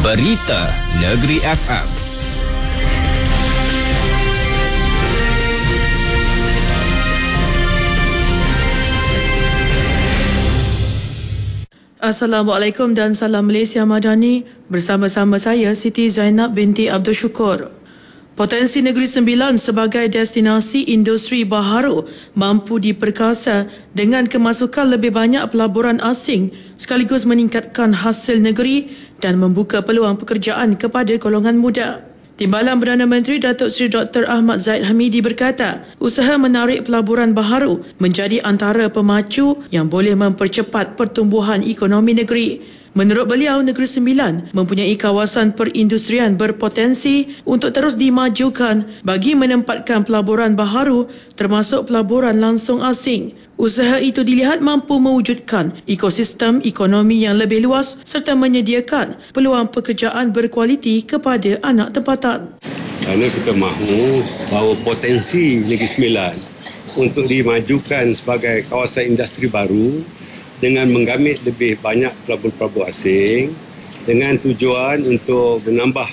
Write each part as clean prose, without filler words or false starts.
Berita Negeri FM. Assalamualaikum dan salam Malaysia Madani. Bersama-sama saya Siti Zainab binti Abdul Syukur. Potensi Negeri Sembilan sebagai destinasi industri baharu mampu diperkasa dengan kemasukan lebih banyak pelaburan asing sekaligus meningkatkan hasil negeri dan membuka peluang pekerjaan kepada golongan muda. Timbalan Perdana Menteri Datuk Seri Dr. Ahmad Zahid Hamidi berkata, usaha menarik pelaburan baharu menjadi antara pemacu yang boleh mempercepat pertumbuhan ekonomi negeri. Menurut beliau, Negeri Sembilan mempunyai kawasan perindustrian berpotensi untuk terus dimajukan bagi menempatkan pelaburan baharu termasuk pelaburan langsung asing. Usaha itu dilihat mampu mewujudkan ekosistem ekonomi yang lebih luas serta menyediakan peluang pekerjaan berkualiti kepada anak tempatan. Kerana kita mahu bahawa potensi Negeri Sembilan untuk dimajukan sebagai kawasan industri baru dengan menggamit lebih banyak pelabur-pelabur asing dengan tujuan untuk menambah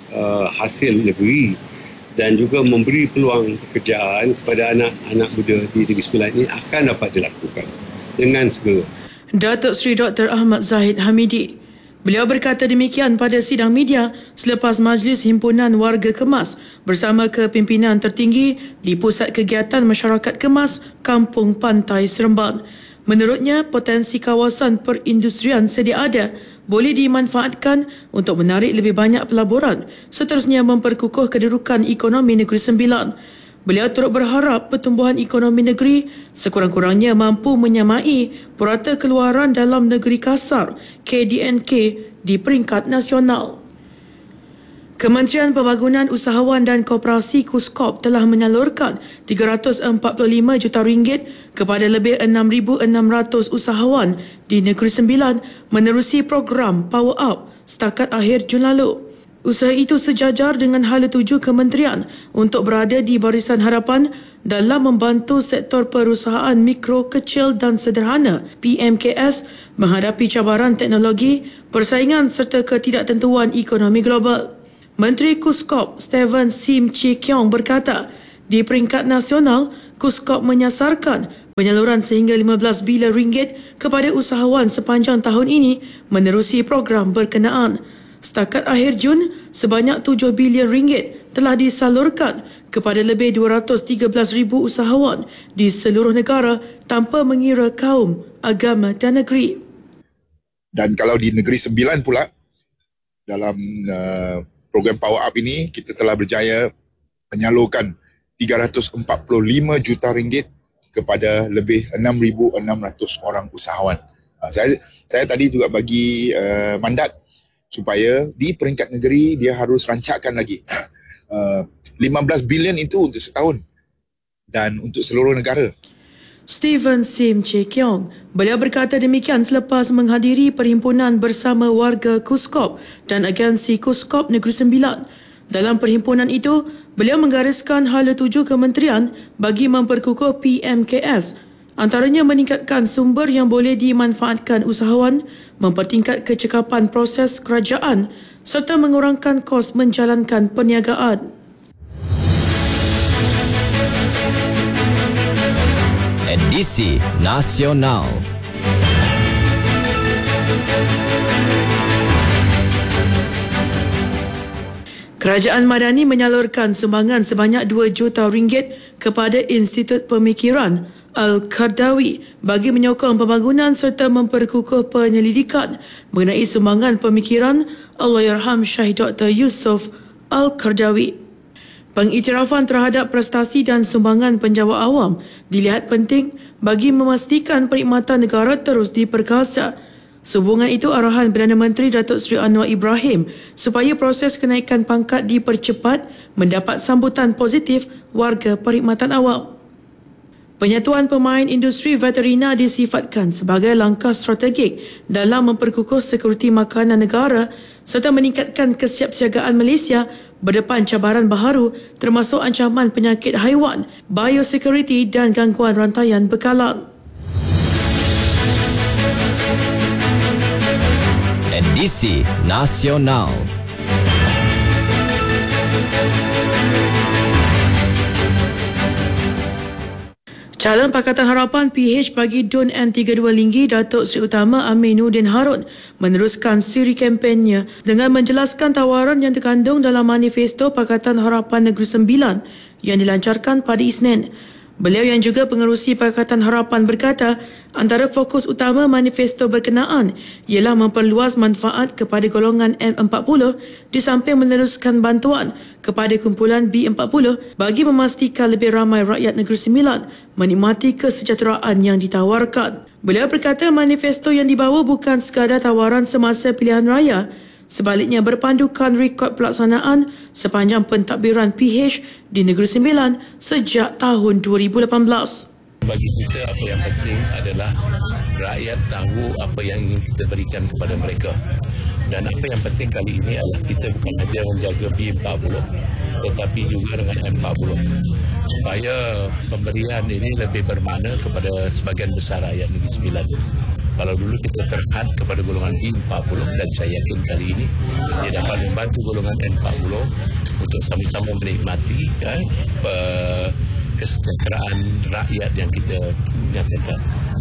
hasil negeri dan juga memberi peluang pekerjaan kepada anak-anak muda di Negeri Sembilan ini akan dapat dilakukan dengan segera. Datuk Seri Dr. Ahmad Zahid Hamidi. Beliau berkata demikian pada sidang media selepas Majlis Himpunan Warga Kemas bersama kepimpinan tertinggi di Pusat Kegiatan Masyarakat Kemas, Kampung Pantai Seremban. Menurutnya, potensi kawasan perindustrian sedia ada boleh dimanfaatkan untuk menarik lebih banyak pelaburan, seterusnya memperkukuh kedudukan ekonomi Negeri Sembilan. Beliau turut berharap pertumbuhan ekonomi negeri sekurang-kurangnya mampu menyamai purata keluaran dalam negeri kasar KDNK di peringkat nasional. Kementerian Pembangunan Usahawan dan Koperasi KUSKOP telah menyalurkan RM345 juta kepada lebih 6,600 usahawan di Negeri Sembilan menerusi program Power Up setakat akhir Jun lalu. Usaha itu sejajar dengan hala tuju kementerian untuk berada di barisan hadapan dalam membantu sektor perusahaan mikro, kecil dan sederhana PMKS menghadapi cabaran teknologi, persaingan serta ketidaktentuan ekonomi global. Menteri KUSKOP Steven Sim Chee Kiong berkata, di peringkat nasional, KUSKOP menyasarkan penyaluran sehingga RM15 bilion kepada usahawan sepanjang tahun ini menerusi program berkenaan. Setakat akhir Jun, sebanyak RM7 bilion telah disalurkan kepada lebih 213,000 usahawan di seluruh negara tanpa mengira kaum, agama dan negeri. Dan kalau di Negeri Sembilan pula, dalam program Power Up ini, kita telah berjaya menyalurkan RM345 juta kepada lebih 6,600 orang usahawan. Saya tadi juga bagi mandat supaya di peringkat negeri dia harus rancakkan lagi 15 bilion itu untuk setahun dan untuk seluruh negara. Steven Sim Chee Kiong. Beliau berkata demikian selepas menghadiri perhimpunan bersama warga KUSKOP dan agensi KUSKOP Negeri Sembilan. Dalam perhimpunan itu, beliau menggariskan hala tuju kementerian bagi memperkukuh PMKS, antaranya meningkatkan sumber yang boleh dimanfaatkan usahawan, mempertingkat kecekapan proses kerajaan serta mengurangkan kos menjalankan perniagaan. Edisi Nasional. Kerajaan Madani menyalurkan sumbangan sebanyak RM2 juta kepada Institut Pemikiran Al-Qardawi bagi menyokong pembangunan serta memperkukuh penyelidikan mengenai sumbangan pemikiran Allahyarham Syahid Dr. Yusof Al-Qardawi. Pengiktirafan terhadap prestasi dan sumbangan penjawat awam dilihat penting bagi memastikan perkhidmatan negara terus diperkasa. Sehubungan itu, arahan Perdana Menteri Datuk Seri Anwar Ibrahim supaya proses kenaikan pangkat dipercepat mendapat sambutan positif warga perkhidmatan awam. Penyatuan pemain industri veterina disifatkan sebagai langkah strategik dalam memperkukuh sekuriti makanan negara serta meningkatkan kesiapsiagaan Malaysia berdepan cabaran baharu termasuk ancaman penyakit haiwan, biosecurity dan gangguan rantaian bekalan. Edisi Nasional. Calon Pakatan Harapan PH bagi DUN N32 Linggi, Datuk Seri Utama Aminuddin Harun meneruskan siri kempennya dengan menjelaskan tawaran yang terkandung dalam manifesto Pakatan Harapan Negeri Sembilan yang dilancarkan pada Isnin. Beliau yang juga pengerusi Pakatan Harapan berkata, antara fokus utama manifesto berkenaan ialah memperluas manfaat kepada golongan N40 di samping meneruskan bantuan kepada kumpulan B40 bagi memastikan lebih ramai rakyat Negeri Sembilan menikmati kesejahteraan yang ditawarkan. Beliau berkata manifesto yang dibawa bukan sekadar tawaran semasa pilihan raya, sebaliknya berpandukan rekod pelaksanaan sepanjang pentadbiran PH di Negeri Sembilan sejak tahun 2018. Bagi kita apa yang penting adalah rakyat tahu apa yang ingin kita berikan kepada mereka. Dan apa yang penting kali ini adalah kita bukan saja menjaga B40 tetapi juga dengan M40 supaya pemberian ini lebih bermakna kepada sebahagian besar rakyat Negeri Sembilan. Kalau dulu kita terhad kepada golongan B40 dan saya yakin kali ini dia dapat membantu golongan N40 untuk sama-sama menikmati kesejahteraan rakyat yang kita nyatakan.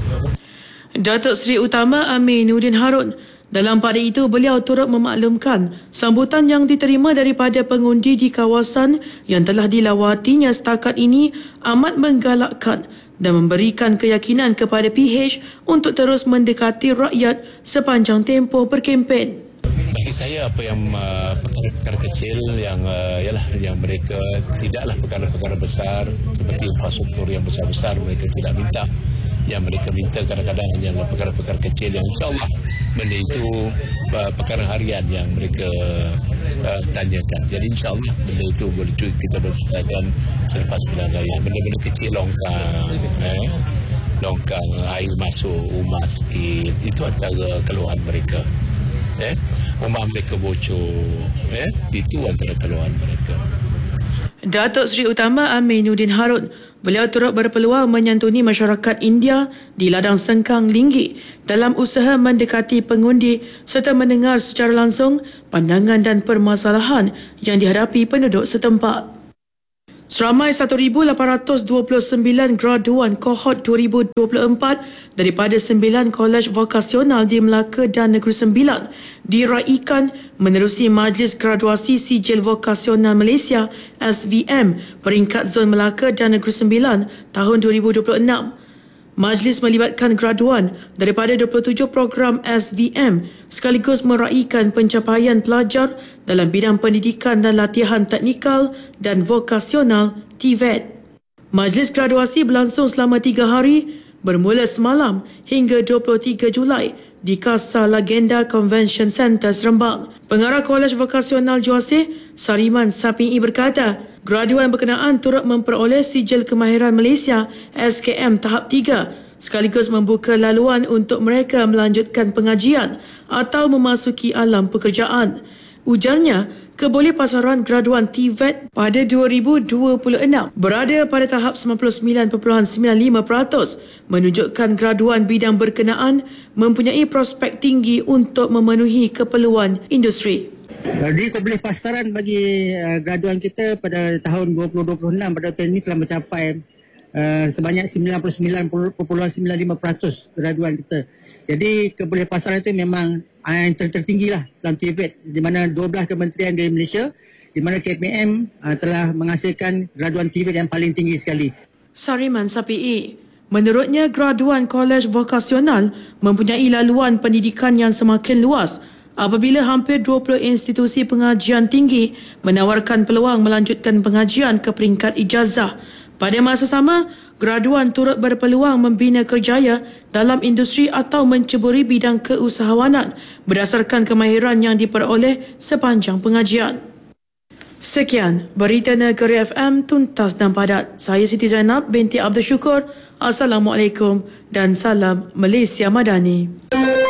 Datuk Seri Utama Aminuddin Harun, dalam pada itu beliau turut memaklumkan sambutan yang diterima daripada pengundi di kawasan yang telah dilawatinya setakat ini amat menggalakkan dan memberikan keyakinan kepada PH untuk terus mendekati rakyat sepanjang tempoh berkempen. Bagi saya apa yang perkara-perkara kecil yang yang mereka tidaklah perkara-perkara besar seperti infrastruktur yang besar-besar mereka tidak minta. Yang mereka minta kadang-kadang hanya perkara-perkara kecil yang insya-Allah benda itu perkara harian yang mereka tanyakan. Jadi insya-Allah benda itu boleh kita selesaikan selepas pilihan raya. Benda-benda kecil longkang air masuk rumah sikit itu antara keluhan mereka. Rumah mereka bocor, itu antara keluhan mereka. Datuk Seri Utama Aminuddin Harun, beliau turut berpeluang menyantuni masyarakat India di ladang Sengkang Linggi dalam usaha mendekati pengundi serta mendengar secara langsung pandangan dan permasalahan yang dihadapi penduduk setempat. Seramai 1,829 graduan kohort 2024 daripada 9 kolej vokasional di Melaka dan Negeri Sembilan diraikan menerusi Majlis Graduasi Sijil Vokasional Malaysia SVM peringkat Zon Melaka dan Negeri Sembilan tahun 2026. Majlis melibatkan graduan daripada 27 program SVM sekaligus meraikan pencapaian pelajar dalam bidang pendidikan dan latihan teknikal dan vokasional TVET. Majlis graduasi berlangsung selama 3 hari bermula semalam hingga 23 Julai di Casa Legenda Convention Centre Seremban. Pengarah Kolej Vokasional Juaseh, Sariman Sapii berkata, graduan berkenaan turut memperoleh Sijil Kemahiran Malaysia SKM tahap 3 sekaligus membuka laluan untuk mereka melanjutkan pengajian atau memasuki alam pekerjaan. Ujarnya, kebolehpasaran graduan TVET pada 2026 berada pada tahap 99.95% menunjukkan graduan bidang berkenaan mempunyai prospek tinggi untuk memenuhi keperluan industri. Jadi kebolehpasaran bagi graduan kita pada tahun 2026 pada tahun ini telah mencapai sebanyak 99.95% graduan kita. Jadi kebolehpasaran itu memang yang tertinggi lah dalam TVET, di mana 12 kementerian di Malaysia, di mana KPM telah menghasilkan graduan TVET yang paling tinggi sekali. Sariman Sapii, menurutnya graduan kolej vokasional mempunyai laluan pendidikan yang semakin luas apabila hampir 20 institusi pengajian tinggi menawarkan peluang melanjutkan pengajian ke peringkat ijazah. Pada masa sama, graduan turut berpeluang membina kerjaya dalam industri atau menceburi bidang keusahawanan berdasarkan kemahiran yang diperoleh sepanjang pengajian. Sekian, Berita Negeri FM tuntas dan padat. Saya Siti Zainab binti Abdul Syukur. Assalamualaikum dan salam Malaysia Madani.